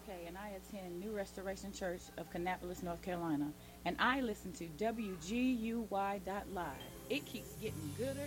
Okay, and I attend New Restoration Church of Kannapolis, North Carolina, and I listen to WGUY.live. It keeps getting gooder